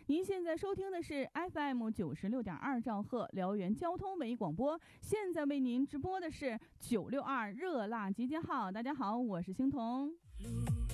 您现在收听的是 FM 96.2兆赫辽源交通文艺广播，现在为您直播的是962热辣集结号。大家好，我是星彤。